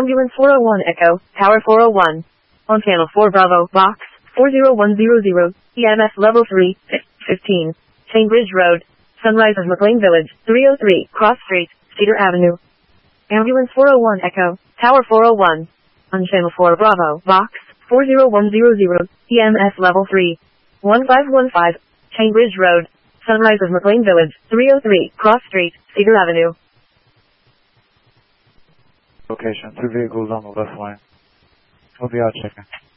Ambulance 401 Echo, Tower 401. On channel 4 Bravo, box 40100, EMS level 3, 15. Cambridge Road, Sunrise of McLean Village, 303, Cross Street, Cedar Avenue. Ambulance 401 Echo, Tower 401. On channel 4 Bravo, box 40100, EMS level 3, 1515, Cambridge Road, Sunrise of McLean Village, 303, Cross Street, Cedar Avenue. Location, 2 vehicles on the left lane. We'll be out checking.